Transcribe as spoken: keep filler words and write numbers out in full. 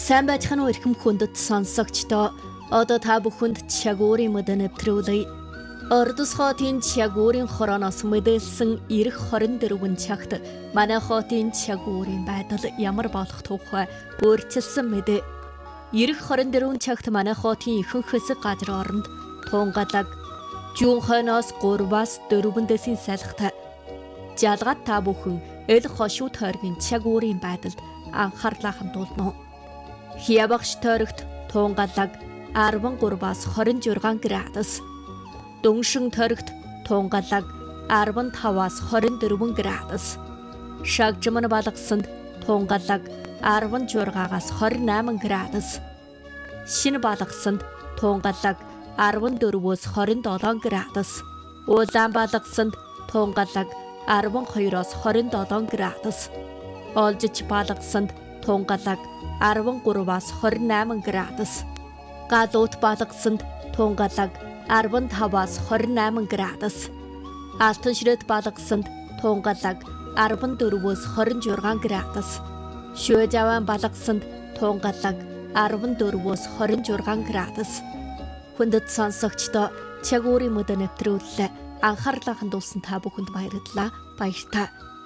Сайн байцгаана уу эрхэм хүндэт сонсогчдоо. Одоо та бүхэнд чагуурын мэдээ нэвтрүүлье. Ордос хотын чагуурын хороноос мэдээлсэн ирэх хорин дөрвөн цагт манай хотын чагуурын байдал ямар болох тухай өөрчилсөн мэдээ. Ирэх хорин дөрвөн цагт манай хотын ихэнх хэсэг газар оронд Тунгалаг, Жуунхойноос гураваас дөрвөн дэсийн салхитай. Жалгаад та бүхэн эл хошуу тойргийн чагуурын байдалд анхаарлаа хандуулна. Хиябагш тойрогт Тунгалаг арван гураваас хорин жургаан градус. Дүншин тойрогт Тунгалаг арван таваас хорин дөрвөн градус. Шагжман балгасанд Тунгалаг арван жургаагаас хорин найман градус. Шинэ балгасанд Тунгалаг арван дөрвөөс хорин долоон градус. Улаан балгасанд Тунгалаг арван хоёроос хорин долоон градус. Олжич балгасанд Тунгалаг арван гураваас хорин найман градус. Галуут балгасанд Тунгалаг арван таваас хорин найман градус. Алтан ширет балгасанд Тунгалаг арван дөрвөөс хорин жургаан градус. Шөөжаван балгасанд Тунгалаг арван дөрвөөс хорин жургаан градус. Хүндэт сонсогчдоо чагуурын мэдээ нэвтрүүлэлээ анхаарлаа хандуулсан та бүхэнд баярлалаа. Баярлалаа.